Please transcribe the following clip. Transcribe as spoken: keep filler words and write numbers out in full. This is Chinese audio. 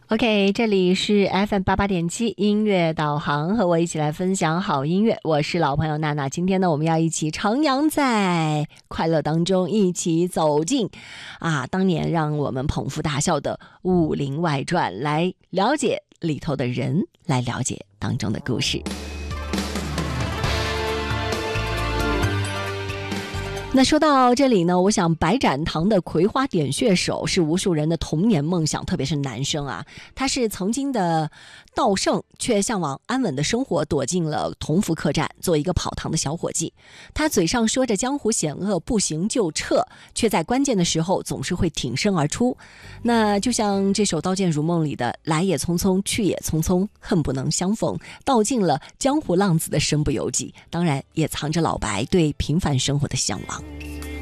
OK，这里是 F M 八八点七音乐导航，和我一起来分享好音乐。我是老朋友娜娜。今天呢，我们要一起徜徉在快乐当中，一起走进啊，当年让我们捧腹大笑的《武林外传》，来了解里头的人，来了解当中的故事。那说到这里呢，我想白展堂的葵花点穴手是无数人的童年梦想，特别是男生啊。他是曾经的道圣，却向往安稳的生活，躲进了同福客栈，做一个跑堂的小伙计。他嘴上说着江湖险恶，不行就撤，却在关键的时候总是会挺身而出。那就像这首《刀剑如梦》里的“来也匆匆，去也匆匆，恨不能相逢”，道尽了江湖浪子的身不由己，当然也藏着老白对平凡生活的向往。